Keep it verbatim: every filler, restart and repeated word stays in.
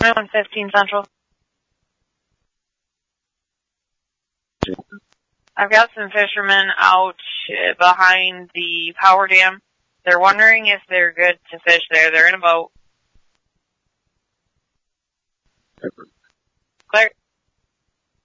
one fifteen Central. I've got some fishermen out behind the power dam. They're wondering if they're good to fish there. They're in a boat. Clear.